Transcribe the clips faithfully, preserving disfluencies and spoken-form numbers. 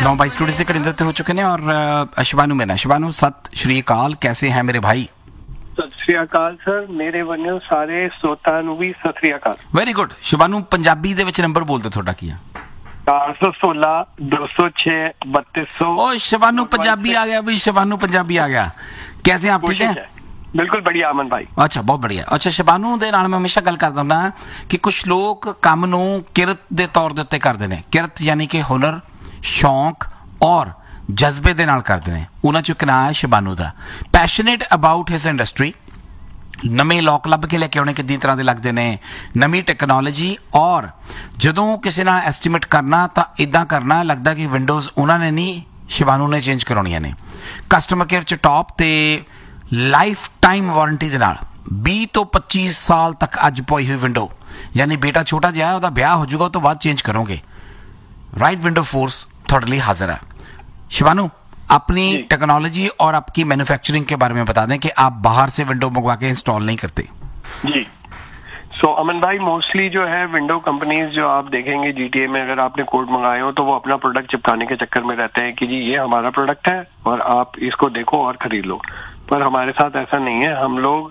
Now by studio से करिंदर हो चुके हैं और शिवानू मेरा शिवानू सत श्री अकाल, कैसे हैं मेरे भाई? सत श्री अकाल सर, मेरे बने सारे श्रोता ਨੂੰ भी सत श्री अकाल। Very good. शिवानू पंजाबी ਦੇ ਵਿੱਚ ਨੰਬਰ ਬੋਲ ਦਿਓ ਤੁਹਾਡਾ ਕੀ ਆ? चार सौ सोलह दो सौ छह बत्तीस सौ। ओ शिवानू पंजाबी आ गया भाई, शिवानू पंजाबी आ गया। कैसे हैं आप? ठीक है, बिल्कुल बढ़िया अमन भाई। अच्छा, बहुत बढ़िया। अच्छा शिवानू ਦੇ ਨਾਲ ਮੈਂ ਹਮੇਸ਼ਾ ਗੱਲ ਕਰਦਾ ਹੁੰਦਾ ਕਿ ਕੁਝ ਲੋਕ ਕੰਮ ਨੂੰ ਕਿਰਤ ਦੇ ਤੌਰ ਦੇ ਉੱਤੇ ਕਰਦੇ ਨੇ। ਕਿਰਤ ਯਾਨੀ ਕਿ ਹੁਨਰ, ਸ਼ੌਂਕ ਔਰ ਜਜ਼ਬੇ ਦੇ ਨਾਲ ਕਰਦੇ ਨੇ। ਉਹਨਾਂ ਚੋਂ ਇੱਕ ਨਾਂ ਹੈ शिवानू ਦਾ। ਪੈਸ਼ਨੇਟ ਅਬਾਊਟ ਹਿਸ ਇੰਡਸਟਰੀ, ਨਵੇਂ ਲੋਕ ਲੱਭ ਕੇ ਲੈ ਕੇ ਆਉਣੇ ਕਿੰਨੀ ਤਰ੍ਹਾਂ ਦੇ ਲੱਗਦੇ ਨੇ, ਨਵੀਂ ਟੈਕਨੋਲੋਜੀ, ਔਰ ਜਦੋਂ ਕਿਸੇ ਨਾਲ ਐਸਟੀਮੇਟ ਕਰਨਾ ਤਾਂ ਇਦਾਂ ਕਰਨਾ ਲੱਗਦਾ ਕਿ ਵਿੰਡੋਜ਼ ਉਹਨਾਂ ਨੇ ਨਹੀਂ, शिवानू ਨੇ ਚੇਂਜ ਕਰਾਉਣੀਆਂ ਨੇ। ਕਸਟਮਰ ਕੇਅਰ 'ਚ ਟੌਪ ਤੇ ਲਾਈਫ ਟਾਈਮ ਵਾਰੰਟੀ ਦੇ ਨਾਲ ਵੀਹ ਤੋਂ ਪੱਚੀ ਸਾਲ ਤੱਕ ਅੱਜ ਪਈ ਹੋਈ ਵਿੰਡੋ, ਯਾਨੀ ਬੇਟਾ ਛੋਟਾ ਜਿਹਾ ਉਹਦਾ ਵਿਆਹ ਹੋ ਜਾਊਗਾ, ਉਹ ਤੋਂ ਬਾਅਦ ਚੇਂਜ ਕਰੋਗੇ। राइट विंडो फोर्स थोड़े लिए हाजिर है। शिवानू, अपनी टेक्नोलॉजी और आपकी मैन्युफैक्चरिंग के बारे में बता दें कि आप बाहर से विंडो मंगवा के इंस्टॉल नहीं करते। जी सो so, अमन भाई, मोस्टली जो है विंडो कंपनीज जो आप देखेंगे जीटीए में, अगर आपने कोड मंगाए हो तो वो अपना प्रोडक्ट चिपकाने के चक्कर में रहते हैं कि जी ये हमारा प्रोडक्ट है और आप इसको देखो और खरीद लो। पर हमारे साथ ऐसा नहीं है। हम लोग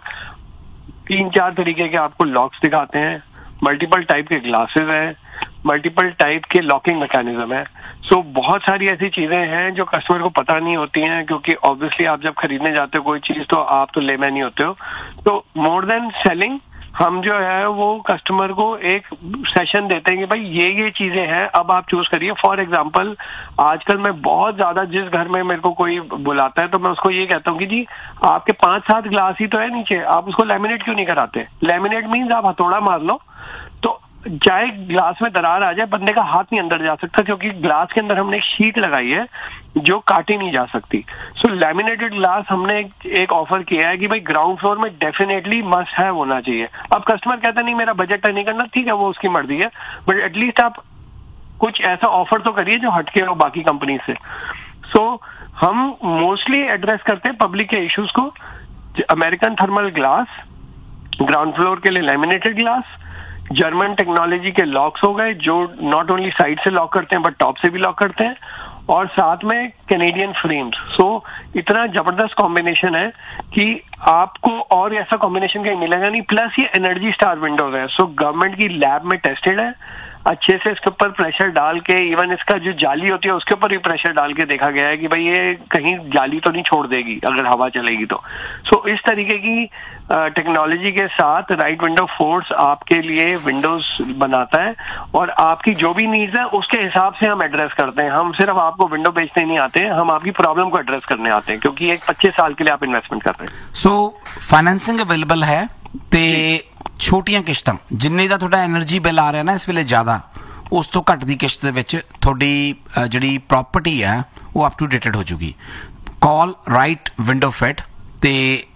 तीन चार तरीके के आपको लॉक्स दिखाते हैं, मल्टीपल टाइप के ग्लासेस हैं, मल्टीपल टाइप के लॉकिंग मैकेनिज्म है। सो so, बहुत सारी ऐसी चीजें हैं जो कस्टमर को पता नहीं होती हैं, क्योंकि ऑब्वियसली आप जब खरीदने जाते हो कोई चीज तो आप तो लेमैन ही होते हो। तो मोर देन सेलिंग, हम जो है वो कस्टमर को एक सेशन देते हैं कि भाई ये ये चीजें हैं, अब आप चूज करिए। फॉर एग्जांपल, आजकल मैं बहुत ज्यादा जिस घर में मेरे को कोई बुलाता है तो मैं उसको ये कहता हूँ कि जी आपके पांच सात ग्लास ही तो है नीचे, आप उसको लैमिनेट क्यों नहीं कराते? लैमिनेट मीन्स आप हथौड़ा मार लो तो चाहे ग्लास में दरार आ जाए, बंदे का हाथ नहीं अंदर जा सकता, क्योंकि ग्लास के अंदर हमने एक शीट लगाई है जो काटी नहीं जा सकती। सो लैमिनेटेड ग्लास हमने एक ऑफर किया है कि भाई ग्राउंड फ्लोर में डेफिनेटली मस्ट है होना चाहिए। अब कस्टमर कहता नहीं मेरा बजट है नहीं करना, ठीक है वो उसकी मर्जी है, बट एटलीस्ट आप कुछ ऐसा ऑफर तो करिए जो हटके हो बाकी कंपनी से। सो so, हम मोस्टली एड्रेस करते हैं पब्लिक के इश्यूज को। American thermal glass, ground floor के लिए लैमिनेटेड ग्लास, जर्मन टेक्नोलॉजी के लॉक्स हो गए जो नॉट ओनली साइड से लॉक करते हैं बट टॉप से भी लॉक करते हैं, और साथ में कैनेडियन फ्रेम्स। सो इतना जबरदस्त कॉम्बिनेशन है कि आपको और ऐसा कॉम्बिनेशन कहीं मिलेगा नहीं। प्लस ये एनर्जी स्टार विंडोज है, सो गवर्नमेंट की लैब में टेस्टेड है, अच्छे से इसके ऊपर प्रेशर डाल के, इवन इसका जो जाली होती है उसके ऊपर भी प्रेशर डाल के देखा गया है कि भाई ये कहीं जाली तो नहीं छोड़ देगी अगर हवा चलेगी तो। सो so, इस तरीके की टेक्नोलॉजी के साथ राइट विंडो फोर्स आपके लिए विंडोज बनाता है, और आपकी जो भी नीड्स है उसके हिसाब से हम एड्रेस करते हैं। हम सिर्फ आपको विंडो बेचने नहीं आते हैं, हम आपकी प्रॉब्लम को एड्रेस करने आते हैं, क्योंकि एक पच्चीस साल के लिए आप इन्वेस्टमेंट कर रहे हैं। सो फाइनेंसिंग अवेलेबल है ਤੇ ਛੋਟੀਆਂ ਕਿਸ਼ਤਾਂ ਜਿੰਨੇ ਦਾ ਤੁਹਾਡਾ એનર્ਜੀ ਬਿੱਲ ਆ ਰਿਹਾ ਨਾ ਇਸ ਵੇਲੇ ਜ਼ਿਆਦਾ, ਉਸ ਤੋਂ ਘੱਟ ਦੀ ਕਿਸ਼ਤ ਦੇ ਵਿੱਚ ਤੁਹਾਡੀ ਜਿਹੜੀ ਪ੍ਰਾਪਰਟੀ ਹੈ ਉਹ ਅਪ ਟੂ ਡੇਟਡ ਹੋ ਜੂਗੀ। ਕਾਲ ਰਾਈਟ ਵਿੰਡੋ ਫਿਟ ਤੇ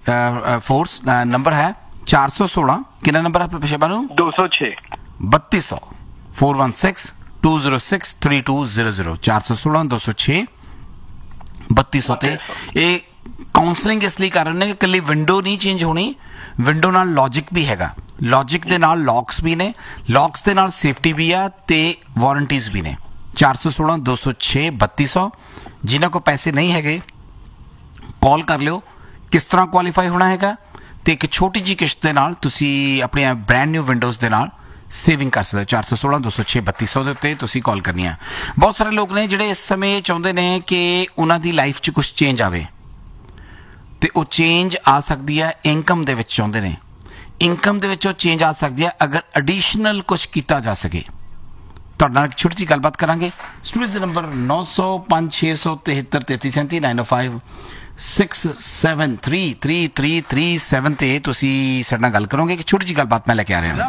ਫੋਰਸ ਨੰਬਰ ਹੈ ਚਾਰ ਸੌ सोलह। ਕਿੰਨਾ ਨੰਬਰ ਹੈ पेशेबा ਨੂੰ? दो सौ छह बत्तीस सौ four one six to zero six three to zero zero चार सौ सोलह दो सौ छह बत्तीस सौ। ਤੇ ਇਹ ਕਾਉਂਸਲਿੰਗ ਇਸ ਲਈ ਕਰ ਰਹੇ ਨੇ ਕਿ ਇਕੱਲੀ ਵਿੰਡੋ ਨਹੀਂ ਚੇਂਜ ਹੋਣੀ, ਵਿੰਡੋ ਨਾਲ ਲੌਜਿਕ ਵੀ ਹੈਗਾ, ਲੌਜਿਕ ਦੇ ਨਾਲ ਲੌਕਸ ਵੀ ਨੇ, ਲੌਕਸ ਦੇ ਨਾਲ ਸੇਫਟੀ ਵੀ ਆ ਤੇ ਵਾਰੰਟੀਜ਼ ਵੀ ਨੇ। ਚਾਰ ਸੌ सोलह दो सौ छह बत्तीस सौ। ਜਿਨ੍ਹਾਂ ਕੋਲ ਪੈਸੇ ਨਹੀਂ ਹੈਗੇ ਕਾਲ ਕਰ ਲਿਓ। ਕਿਸ ਤਰ੍ਹਾਂ ਕੁਆਲੀਫਾਈ ਹੋਣਾ ਹੈਗਾ ਤੇ ਇੱਕ ਛੋਟੀ ਜਿਹੀ ਕਿਸ਼ਤ ਦੇ ਨਾਲ ਤੁਸੀਂ ਆਪਣੀਆਂ ਬ੍ਰੈਂਡ ਨਿਊ ਵਿੰਡੋਜ਼ ਦੇ ਨਾਲ ਸੇਵਿੰਗ ਕਰ ਸਕਦੇ ਹੋ। ਚਾਰ ਸੌ सोलह दो सौ छह बत्तीस सौ ਦੇ ਉੱਤੇ ਤੁਸੀਂ ਕਾਲ ਕਰਨੀ ਆ। ਬਹੁਤ ਸਾਰੇ ਲੋਕ ਨੇ ਜਿਹੜੇ ਇਸ ਸਮੇਂ ਚਾਹੁੰਦੇ ਨੇ ਕਿ ਉਹਨਾਂ ਦੀ ਲਾਈਫ 'ਚ ਕੁਝ ਚੇਂਜ ਆਵੇ, ਤੇ ਉਹ ਚੇਂਜ ਆ ਸਕਦੀ ਹੈ ਇਨਕਮ ਦੇ ਵਿੱਚ। ਚਾਹੁੰਦੇ ਨੇ ਇਨਕਮ ਦੇ ਵਿੱਚ ਉਹ ਚੇਂਜ ਆ ਸਕਦੀ ਹੈ ਅਗਰ ਐਡੀਸ਼ਨਲ ਕੁਝ ਕੀਤਾ ਜਾ ਸਕੇ। ਤੁਹਾਡੇ ਨਾਲ ਇੱਕ ਛੋਟੀ ਜਿਹੀ ਗੱਲਬਾਤ ਕਰਾਂਗੇ। ਸਟੂਡੀਓ ਨੰਬਰ नौ सौ पाँच छः सौ तिहत्तर तैंतीस सैंतीस नाइन ओ five six seven three three three three seven ਤੇ ਤੁਸੀਂ ਸਾਡੇ ਨਾਲ ਗੱਲ ਕਰੋਗੇ। ਇੱਕ ਛੋਟੀ ਜਿਹੀ ਗੱਲਬਾਤ ਮੈਂ ਲੈ ਕੇ ਆ ਰਿਹਾ ਹਾਂ।